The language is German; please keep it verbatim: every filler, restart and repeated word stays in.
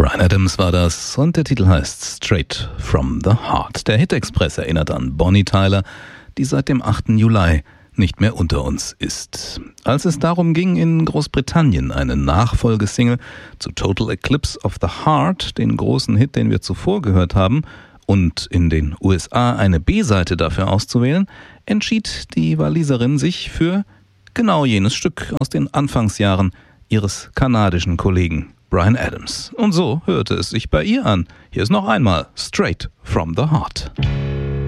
Bryan Adams war das und der Titel heißt Straight from the Heart. Der Hit-Express erinnert an Bonnie Tyler, die seit dem achten Juli nicht mehr unter uns ist. Als es darum ging, in Großbritannien eine Nachfolgesingle zu Total Eclipse of the Heart, den großen Hit, den wir zuvor gehört haben, und in den U S A eine B-Seite dafür auszuwählen, entschied die Waliserin sich für genau jenes Stück aus den Anfangsjahren ihres kanadischen Kollegen Bryan Adams. Und so hörte es sich bei ihr an. Hier ist noch einmal Straight from the Heart.